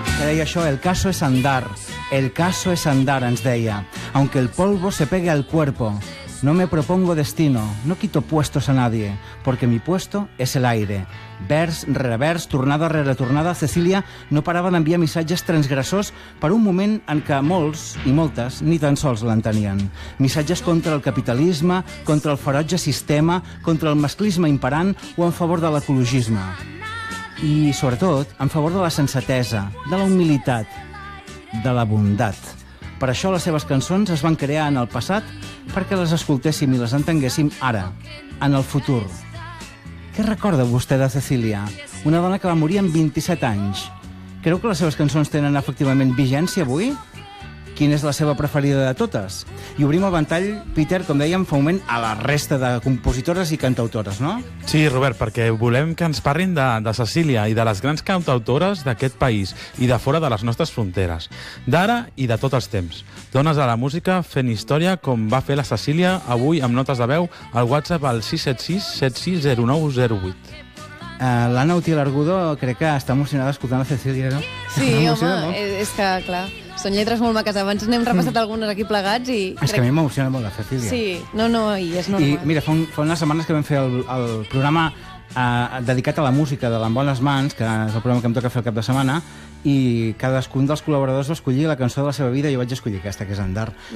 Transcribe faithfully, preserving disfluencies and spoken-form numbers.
que deia això, el caso es andar, el caso es andar, ens deia, aunque el polvo se pegue al cuerpo. No me propongo destino, no quito puestos a nadie, porque mi puesto es el aire. Vers rere vers, tornada rere tornada, Cecília no parava d'enviar missatges transgressors per un moment en què molts i moltes ni tan sols l'entenien. Missatges contra el capitalisme, contra el ferotge sistema, contra el masclisme imperant o en favor de l'ecologisme. I, sobretot, en favor de la sensatesa, de la humilitat, de la bondat. Per això les seves cançons es van crear en el passat perquè les escoltéssim i les entenguéssim ara, en el futur. Què recorda vostè de Cecília? Una dona que va morir amb vint-i-set anys. Creu que les seves cançons tenen efectivament vigència avui? Quina és la seva preferida de totes? I obrim el ventall, Peter, com dèiem, fa un moment, a la resta de compositores i cantautores, no? Sí, Robert, perquè volem que ens parlin de, de Cecília i de les grans cantautores d'aquest país i de fora de les nostres fronteres, d'ara i de tots els temps. Dones a la música fent història com va fer la Cecília avui amb notes de veu al WhatsApp al sis set sis set sis zero nou zero vuit. Uh, L'Anna Utiel Argudo crec que està emocionada escoltant la Cecília, no? Sí, home, és que, clar, són lletres molt maques. Abans n'hem repassat algunes aquí plegats i... És que a mi m'emociona molt la Cecília. Sí, no, no, i és normal. I mira, fa, un, fa unes setmanes que vam fer el, el programa eh, dedicat a la música de l'En Bones Mans, que és el programa que em toca fer el cap de setmana, i cadascun dels col·laboradors va escollir la cançó de la seva vida i jo vaig escollir aquesta, que és Andar.